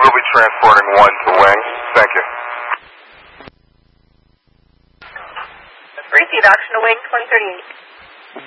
We'll be transporting one to wing. Thank you. Repeat, action to wing 138.